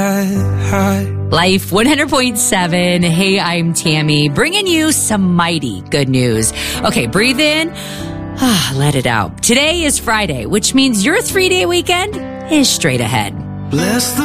Life 100.7. Hey, I'm Tammy, bringing you some mighty good news. Okay, breathe in, let it out. Today is Friday, which means your 3-day weekend is straight ahead. Bless the